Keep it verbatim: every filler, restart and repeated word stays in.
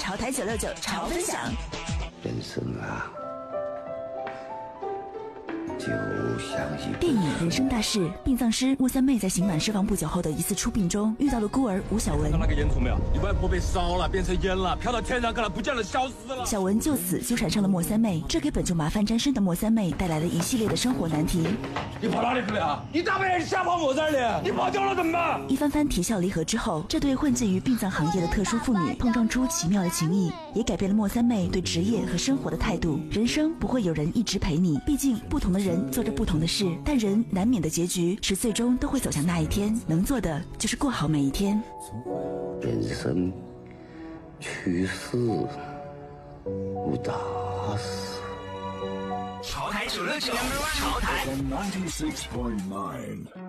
潮台九六九潮分享。 人生啊，就像一电影《人生大事》，殡葬师莫三妹在刑满释放不久后的一次出殡中，遇到了孤儿吴小文。 看那个烟囱没有？你外婆被烧了，变成烟了，飘到天上去了，不见了，消失了。 小文就此纠缠上了莫三妹，这给本就麻烦沾身的莫三妹带来了一系列的生活难题。 你跑哪里去了啊？你大半夜瞎跑我这里，你跑掉了怎么办？ 一番番啼笑离合之后，这对混迹于殡葬行业的特殊妇女碰撞出奇妙的情谊，也改变了莫三妹对职业和生活的态度。人生不会有人一直陪你，毕竟不同的人做着不同的事，但人难免的结局是最终都会走向那一天，能做的就是过好每一天。 人生去世无大事。 潮台九六九，潮台。 ninety-six point nine